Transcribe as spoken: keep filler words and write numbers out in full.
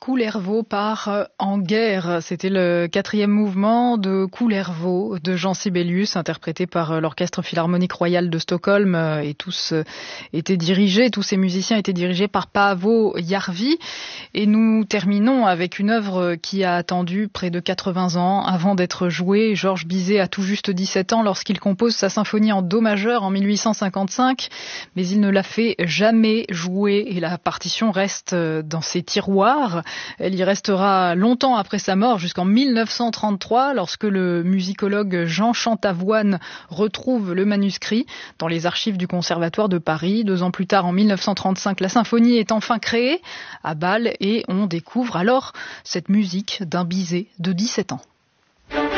Kullervo part en guerre. C'était le quatrième mouvement de Kullervo de Jean Sibelius, interprété par l'Orchestre Philharmonique Royal de Stockholm, et tous étaient dirigés, tous ces musiciens étaient dirigés par Paavo Järvi. Et nous terminons avec une œuvre qui a attendu près de quatre-vingts ans avant d'être jouée. Georges Bizet a tout juste dix-sept ans lorsqu'il compose sa symphonie en do majeur en mille huit cent cinquante-cinq, mais il ne l'a fait jamais jouer et la partition reste dans ses tiroirs. Elle y restera longtemps après sa mort, jusqu'en mille neuf cent trente-trois, lorsque le musicologue Jean Chantavoine retrouve le manuscrit dans les archives du Conservatoire de Paris. Deux ans plus tard, en mille neuf cent trente-cinq, la symphonie est enfin créée à Bâle et on découvre alors cette musique d'un Bizet de dix-sept ans.